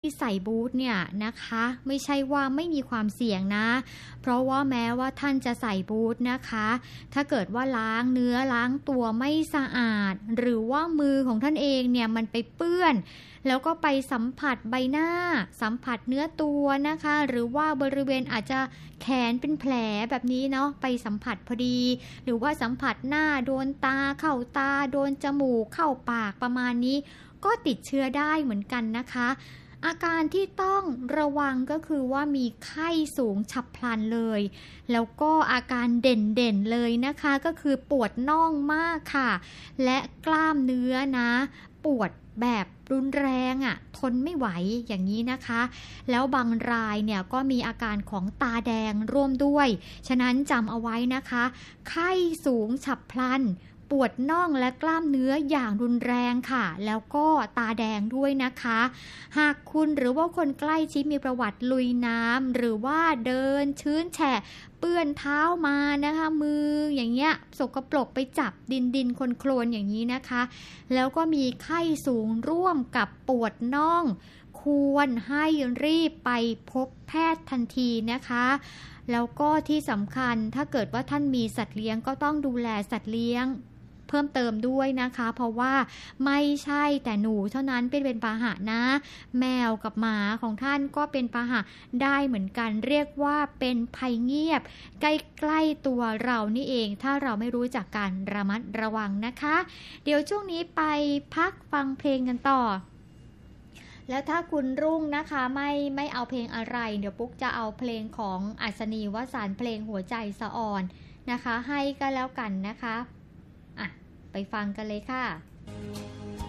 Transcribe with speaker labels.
Speaker 1: ที่ใส่บูทเนี่ยนะคะไม่ใช่ว่าไม่มีความเสี่ยงนะเพราะว่าแม้ว่าท่านจะใส่บูทนะคะถ้าเกิดว่าล้างเนื้อล้างตัวไม่สะอาดหรือว่ามือของท่านเองเนี่ยมันไปเปื้อนแล้วก็ไปสัมผัสใบหน้าสัมผัสเนื้อตัวนะคะหรือว่าบริเวณอาจจะแขนเป็นแผลแบบนี้เนาะไปสัมผัสพอดีหรือว่าสัมผัสหน้าโดนตาเข้าตาโดนจมูกเข้าปากประมาณนี้ก็ติดเชื้อได้เหมือนกันนะคะอาการที่ต้องระวังก็คือว่ามีไข้สูงฉับพลันเลยแล้วก็อาการเด่นๆเลยนะคะก็คือปวดน่องมากค่ะและกล้ามเนื้อนะปวดแบบรุนแรงทนไม่ไหวอย่างนี้นะคะแล้วบางรายเนี่ยก็มีอาการของตาแดงร่วมด้วยฉะนั้นจำเอาไว้นะคะไข้สูงฉับพลันปวดน่องและกล้ามเนื้ออย่างรุนแรงค่ะแล้วก็ตาแดงด้วยนะคะหากคุณหรือว่าคนใกล้ชิดมีประวัติลุยน้ำหรือว่าเดินชื้นแฉะเปื้อนเท้ามานะคะมืออย่างเงี้ยสกปรกไปจับดินโคลนอย่างนี้นะคะแล้วก็มีไข้สูงร่วมกับปวดน่องควรให้รีบไปพบแพทย์ทันทีนะคะแล้วก็ที่สำคัญถ้าเกิดว่าท่านมีสัตว์เลี้ยงก็ต้องดูแลสัตว์เลี้ยงเพิ่มเติมด้วยนะคะเพราะว่าไม่ใช่แต่หนูเท่านั้นเป็นพาหะนะแมวกับหมาของท่านก็เป็นพาหะได้เหมือนกันเรียกว่าเป็นภัยเงียบใกล้ๆตัวเรานี่เองถ้าเราไม่รู้จักการระมัดระวังนะคะเดี๋ยวช่วงนี้ไปพักฟังเพลงกันต่อแล้วถ้าคุณรุ่งนะคะไม่เอาเพลงอะไรเดี๋ยวปุ๊กจะเอาเพลงของอัศนีวสันต์เพลงหัวใจสะอ่อนนะคะให้ก็แล้วกันนะคะไปฟังกันเลยค่ะ